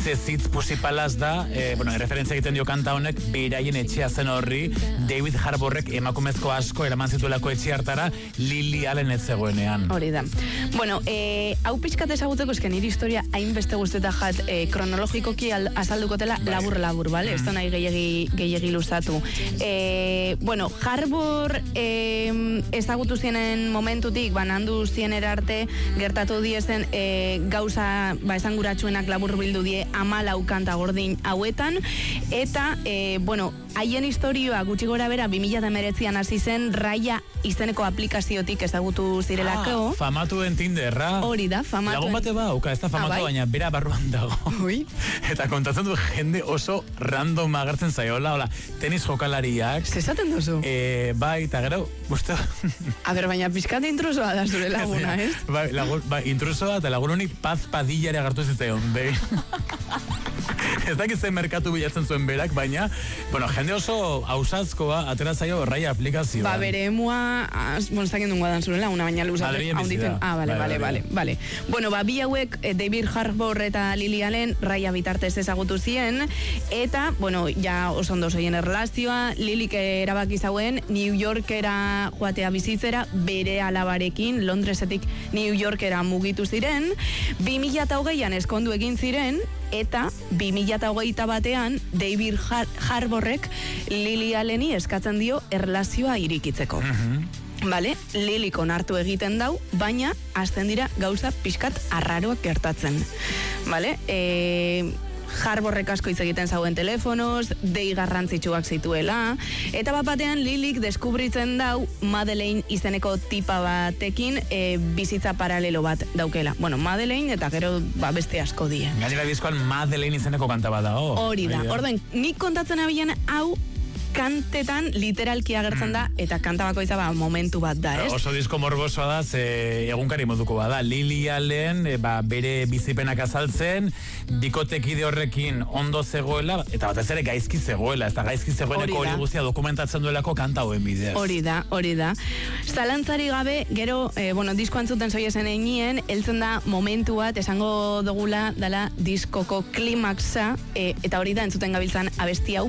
zezitz pusipalaz da, referentzia egiten dio kanta honek, beraien etxea zen horri, David Harbourek emakumezko asko eraman zituelako etxe hartara, Lily Allen ez zegoenean. Hori da. Bueno, hau pixkat ezagutzeko esken niri historia hainbeste guztetan jat kronologikoki azaldukotela labur, bale? Ez da nahi gehiagi luzatu. Bueno, Harbour ezagutu zienen momentutik, banandu zienera arte, gertatu diezen gauza esanguratsuenak labur bildu die 14 kanta gordin hauetan, eta, bueno, haien historioa gutxi gora bera 2019an hasi zen Raya izeneko aplikaziotik ezagutu zirelako. Famatuen Tinderra. Hori da, famatuen. Lagun bate bauka, ez da famatu, baina bera barruan dago. Ui. Eta kontatzen du jende oso random agertzen zaiola, hola, tenis jokalariak. Zesaten duzu? Bai, eta gero, uste... A ber, baina pizkat intrusoa da zure laguna, ez? Bai, intrusoa eta lagun honi Paz Padillari agertu zitzaion, bai. Ez dakit zen merkatu bilatzen zuen berak, baina, bueno, jende oso ausazkoa atera zaio Raya aplikazioa. Ba, bere emua, bueno, zaken dungo adan zurela, una baina luzatu. Vale. Bueno, ba, bi hauek David Harbour eta Lily Allen Raya bitartez ezagutu zien, eta, bueno, ja oso ondo zoien erlazioa, Lilyk erabaki zauen New Yorkera joatea bizitzera, bere alabarekin, Londresetik New Yorkera mugitu ziren, 2020an eskondu egin ziren, eta 2021an David Harbourek Lily Alleni eskatzen dio erlazioa irikitzeko. Vale, Lilyk onartu egiten dau, baina hasten dira gauza pixkat arraroak gertatzen. Vale, Harbourrek asko hitz egiten zauen telefonoz, dei garrantzitsuak zituela, eta batean Lilyk deskubritzen dau Madeleine izeneko tipa batekin bizitza paralelo bat daukela. Bueno, Madeleine eta gero beste asko die. Gainera diskoan Madeleine izeneko kanta bat da, Hori da, orden, nik kontatzen abilen hau kantetan literalki agertzen da, eta kanta bakoitza momentu bat da, ez? Oso disko morbosoa da, egunkari moduko bada. Lily Allen, bere bizipenak azaltzen, bikotekide horrekin ondo zegoela, eta batez ere gaizki zegoela, eta gaizki zegoeneko hori guztia dokumentatzen duelako kanta hoen bidez. Hori da. Zalantzari gabe, gero, disko antzuten zoiezen einien, heltzen da momentu bat, esango dugula, dala diskoko klimaxa, eta hori da entzuten gabiltzan abesti hau,